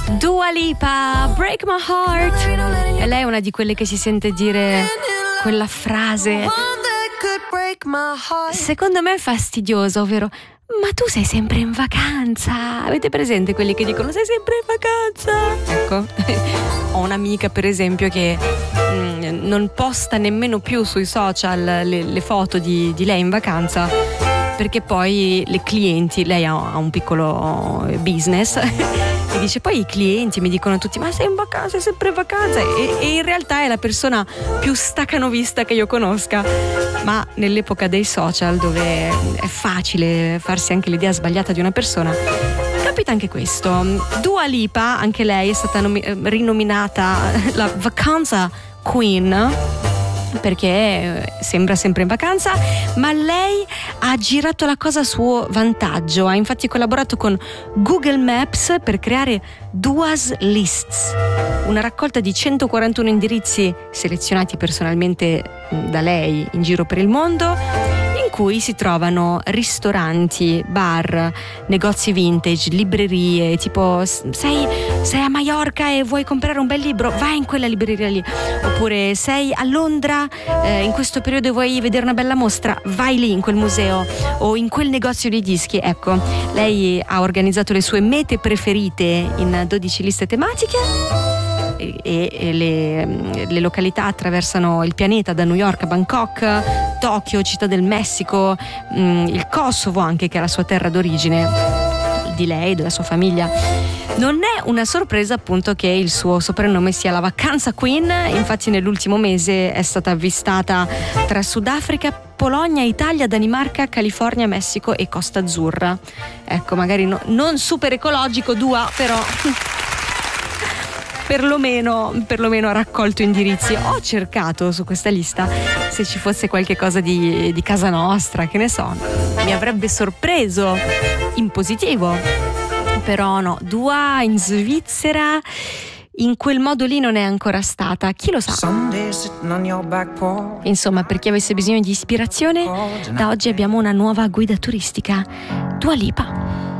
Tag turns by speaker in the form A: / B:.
A: Dua Lipa, Break My Heart. E lei è una di quelle che si sente dire quella frase, secondo me fastidiosa, ovvero: ma tu sei sempre in vacanza. Avete presente quelli che dicono sei sempre in vacanza? Ecco, ho un'amica per esempio che non posta nemmeno più sui social le foto di lei in vacanza, perché poi le clienti, lei ha un piccolo business e dice poi i clienti mi dicono tutti: ma sei in vacanza, sei sempre in vacanza, e in realtà è la persona più stacanovista che io conosca. Ma nell'epoca dei social, dove è facile farsi anche l'idea sbagliata di una persona, capita anche questo. Dua Lipa, anche lei è stata rinominata la Vacanza Queen, perché sembra sempre in vacanza, ma lei ha girato la cosa a suo vantaggio. Ha infatti collaborato con Google Maps per creare Dua's Lists, una raccolta di 141 indirizzi selezionati personalmente da lei in giro per il mondo, in cui si trovano ristoranti, bar, negozi vintage, librerie, tipo sei a Maiorca e vuoi comprare un bel libro, vai in quella libreria lì. Oppure sei a Londra in questo periodo e vuoi vedere una bella mostra, vai lì in quel museo o in quel negozio di dischi. Ecco, lei ha organizzato le sue mete preferite in 12 liste tematiche e le località attraversano il pianeta, da New York a Bangkok, Tokyo, Città del Messico, il Kosovo anche, che è la sua terra d'origine di lei, della sua famiglia. Non è una sorpresa appunto che il suo soprannome sia la Vacanza Queen. Infatti nell'ultimo mese è stata avvistata tra Sudafrica, Polonia, Italia, Danimarca, California, Messico e Costa Azzurra. Ecco, magari non super ecologico Dua, però perlomeno ha raccolto indirizzi. Ho cercato su questa lista se ci fosse qualche cosa di casa nostra, che ne so, mi avrebbe sorpreso in positivo. Però no, Dua in Svizzera in quel modo lì non è ancora stata, chi lo sa. Insomma, per chi avesse bisogno di ispirazione, da oggi abbiamo una nuova guida turistica, Dua Lipa.